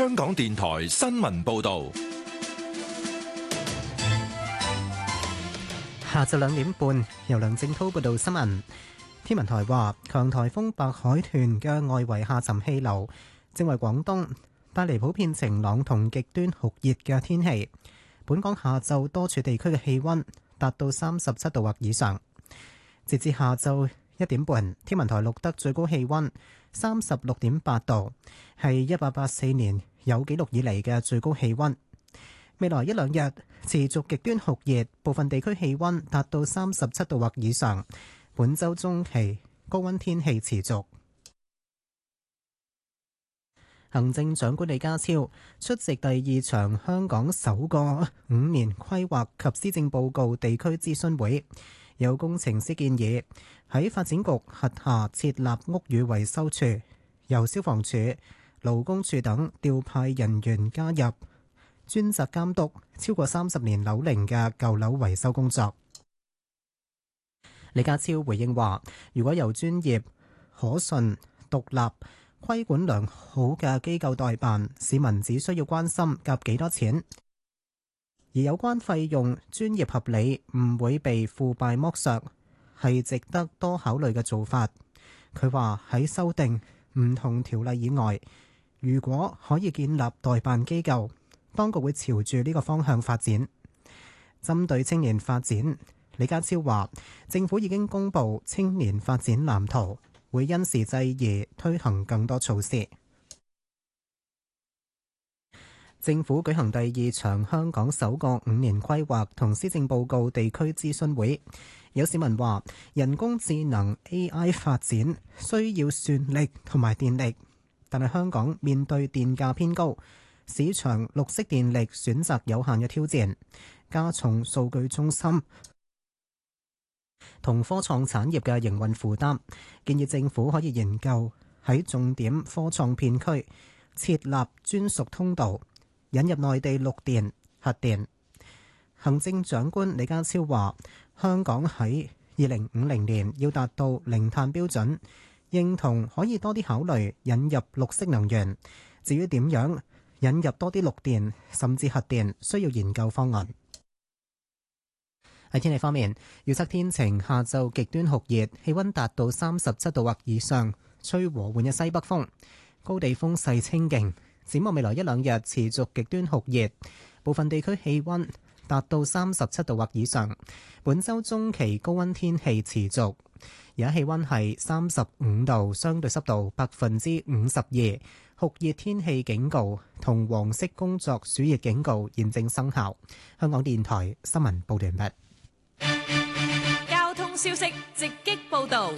香港電台新聞報道。 下晝2點半，由梁正滔報道新聞。天文台話，強颱風白海豚嘅外圍下沉氣流正為廣東帶嚟普遍晴朗同極端酷熱嘅天氣。本港下晝多處地區嘅氣溫達到37度或以上。截至下晝1點半，天文台錄得最高氣溫36.8度，係1884年有紀錄以嚟嘅最高氣溫。未來一兩日持續極端酷熱，部分地區氣溫達到37度或以上。本週中期高溫天氣持續。行政長官李家超出席第2場香港首個5年規劃及施政報告地區諮詢會，有工程師建議喺發展局轄下設立屋宇維修處，由消防處、勞工處等調派人員加入，專責監督超過30年樓齡嘅舊樓維修工作。李家超回應話，如果由專業、可信、獨立、規管良好嘅機構代辦，市民只需要關心夾幾多錢，而有關費用專業合理，唔會被腐敗剝削，係值得多考慮嘅做法。佢話喺修訂唔同條例以外，如果可以建立代辦機構，當局會朝住呢個方向發展。針對青年發展，李家超話政府已經公布青年發展藍圖，會因時制宜推行更多措施。政府舉行第2場香港首個5年規劃同施政報告地區諮詢會，有市民話人工智能 AI 發展需要算力同埋電力，但係香港面對電價偏高，市場綠色電力選擇有限嘅挑戰，加重數據中心同科創產業嘅營運負擔，建議政府可以研究喺重點科創片區設立專屬通道，引入內地綠電、核電。行政長官李家超話，香港喺2050年要達到零碳標準，認同可以多啲考慮引入綠色能源。至於點樣引入多啲綠電甚至核電，需要研究方案。喺天氣方面，預測天晴，下晝極端酷熱，氣溫達到37度或以上，吹和緩嘅西北風，高地風勢清勁。展望未來一兩日持續極端酷熱，部分地區氣溫達到37度或以上。本週中期高溫天氣持續，而家氣溫係35度，相對濕度52%，酷熱天氣警告同黃色工作暑熱警告現正生效。香港電台新聞報道完畢。 交通消息直擊報道。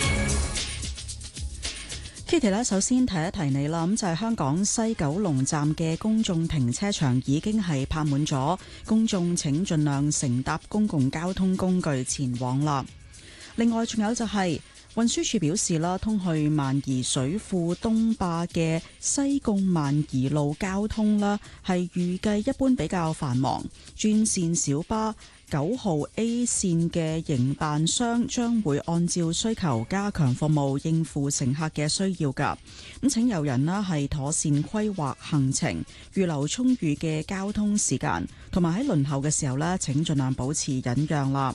Kitty 咧，首先提一提你啦，咁就係香港西九龍站嘅公眾停車場已經係泊滿咗，公眾請盡量乘搭公共交通工具前往啦。另外仲有就係運輸署表示啦，通去萬宜水庫東壩嘅西貢萬宜路交通啦，係預計一般比較繁忙，專線小巴9號 A 線嘅營辦商將會按照需求加強服務，應付乘客嘅需要㗎。咁請遊人啦係妥善規劃行程，預留充裕嘅交通時間，同埋喺輪候嘅時候呢，請盡量保持忍讓啦。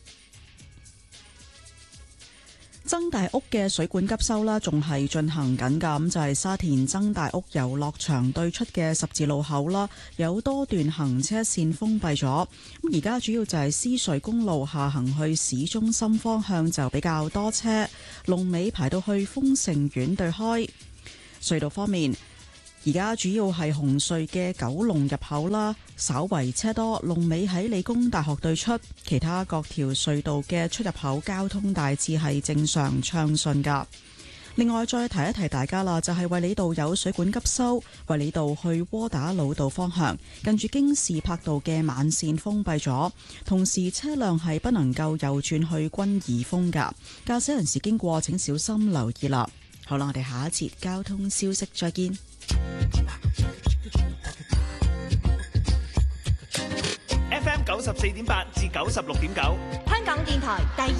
曾大屋嘅水管急修啦，仲係進行緊㗎。咁就係沙田曾大屋遊樂場對出嘅十字路口啦，有多段行車線封閉咗。咁而家主要就係獅隧公路下行去市中心方向就比較多車，龍尾排到去豐盛苑對開。隧道方面，而家主要係紅隧嘅九龍入口啦，稍為車多，龍尾喺理工大學對出，其他各條隧道嘅出入口交通大致係正常暢順噶。另外再提一提大家啦，就係衛理道有水管急修，衛理道去窩打老道方向，近住京士柏道嘅慢線封閉咗，同時車輛係不能夠右轉去軍怡峰噶，駕駛人士經過請小心留意啦。好啦，我哋下一節交通消息再見。 FM 94.8至96.9， 香港電台第